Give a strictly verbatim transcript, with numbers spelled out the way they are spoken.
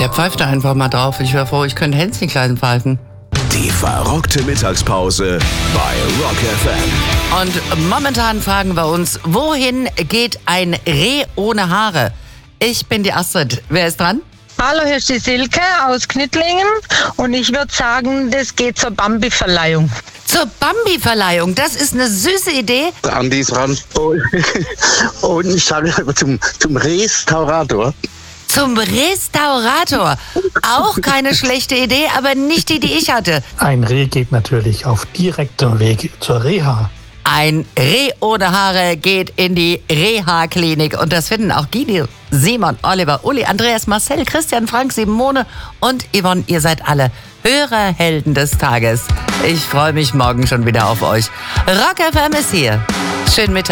Der pfeift da einfach mal drauf. Ich wäre froh, ich könnte Hänschenklein pfeifen. Die verrockte Mittagspause bei Rock F M. Und momentan fragen wir uns, wohin geht ein Reh ohne Haare? Ich bin die Astrid. Wer ist dran? Hallo, hier ist die Silke aus Knittlingen und ich würde sagen, das geht zur Bambi-Verleihung. Zur Bambi-Verleihung, das ist eine süße Idee. Andi ist dran. Und ich sage zum, zum Restaurator. Zum Restaurator. Auch keine schlechte Idee, aber nicht die, die ich hatte. Ein Reh geht natürlich auf direktem Weg zur Reha. Ein Reh ohne Haare geht in die Reha-Klinik. Und das finden auch Guido, Simon, Oliver, Uli, Andreas, Marcel, Christian, Frank, Simone und Yvonne. Ihr seid alle Hörerhelden des Tages. Ich freue mich morgen schon wieder auf euch. Rock F M ist hier. Schönen Mittag.